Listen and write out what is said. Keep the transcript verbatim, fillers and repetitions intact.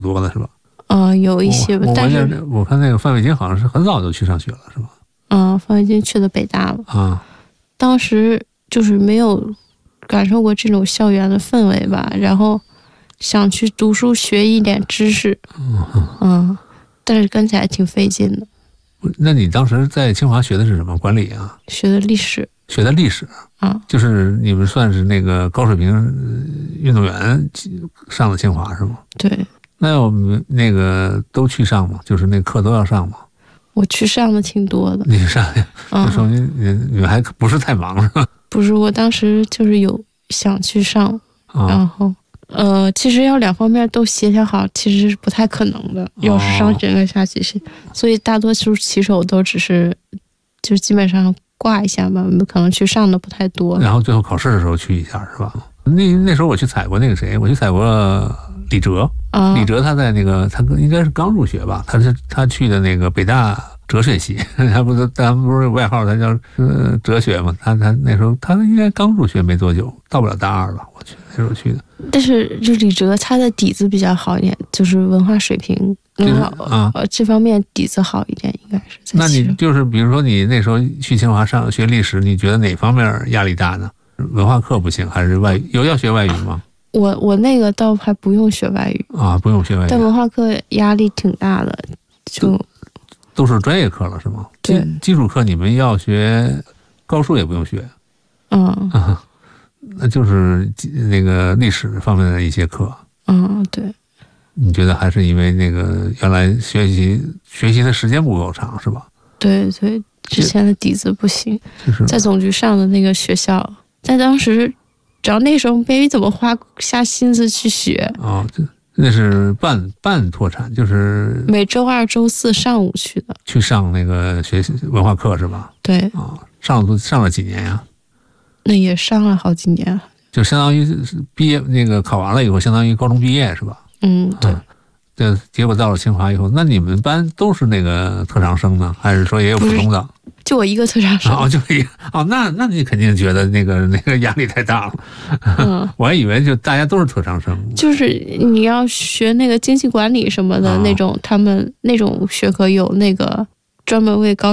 多的是吧？ 嗯、呃，有一些吧，但是我看那个范伟金好像是很早就去上学了，是吧？ 嗯，范伟金去的北大了啊。 当时就是没有感受过这种校园的氛围吧，然后想去读书学一点知识， 嗯嗯，但是跟起来挺费劲的。 那你当时在清华学的是什么？管理啊？ 学的历史。 学的历史啊， 就是你们算是那个高水平运动员上的清华是吗？ 对。 那我们那个都去上吗？就是那课都要上吗？ 我去上的挺多的。 你上呀？ 嗯， 就说明你你们还不是太忙是吧？ 不是，我当时就是有想去上， 啊、 然后呃，其实要两方面都协调好，其实是不太可能的。要是上整个下学期，哦、所以大多数骑手都只是就基本上挂一下吧，可能去上的不太多。 然后最后考试的时候去一下是吧？那那时候我去采过那个谁，我去采过李哲。 啊， 李哲他在那个他应该是刚入学吧，他是他去的那个北大哲学系，他不是咱们不是外号他叫呃哲学嘛？他他那时候他应该刚入学没多久，到不了大二吧？我去那时候去的。 但是就李哲他的底子比较好一点，就是文化水平文化啊、呃、这方面底子好一点，应该是。 那你就是比如说你那时候去清华上学历史，你觉得哪方面压力大呢？文化课不行，还是外语？有要学外语吗？ 我我那个倒还不用学外语啊，不用学外语， 但文化课压力挺大的，就都, 都是专业课了是吗？ 对， 基础课你们要学，高数也不用学， 嗯， 啊、那就是那个历史方面的一些课， 嗯，对。 你觉得还是因为那个原来学习学习的时间不够长是吧？ 对对，之前的底子不行， 就是在总局上的那个学校，在当时。只要那时候没怎么花下心思去学哦，这那是半半脱产，就是每周二、周四上午去的， 去上那个学习文化课是吧？ 对啊、哦，上了上了几年呀？ 那也上了好几年， 就相当于毕业那个考完了以后，相当于高中毕业是吧？ 嗯，对。 这、啊、结果到了清华以后，那你们班都是那个特长生呢，还是说也有普通的？ 就我一个特长生哦，就一个哦，那那你肯定觉得那个那个压力太大了。嗯，我还以为就大家都是特长生。 就是你要学那个经济管理什么的、哦、那种，他们那种学科有那个专门为高